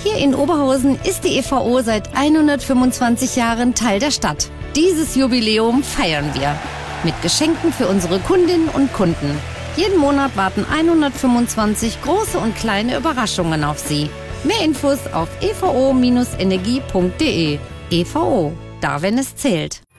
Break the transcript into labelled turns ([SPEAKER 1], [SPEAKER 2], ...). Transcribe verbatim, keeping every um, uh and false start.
[SPEAKER 1] Hier in Oberhausen ist die E V O seit hundertfünfundzwanzig Jahren Teil der Stadt. Dieses Jubiläum feiern wir mit Geschenken für unsere Kundinnen und Kunden. Jeden Monat warten hundertfünfundzwanzig große und kleine Überraschungen auf Sie. Mehr Infos auf e v o Bindestrich energie Punkt de. E V O, da wenn es zählt.